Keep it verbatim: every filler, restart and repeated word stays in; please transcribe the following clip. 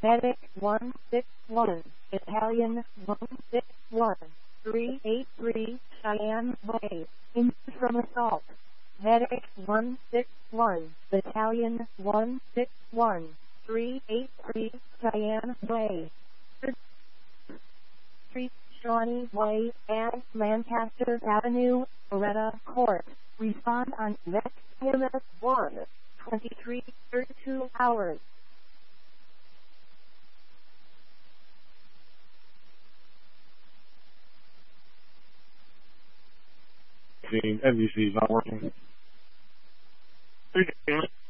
Medic one six one, Italian one six one, three eight three, Cheyenne Way, injured from assault. Medic one six one, Battalion one six one, three eight three, Cheyenne Way, Street, Shawnee Way, and Lancaster Avenue, Loretta Court. Respond on next M S one, twenty-three thirty-two hours. N V C is not working.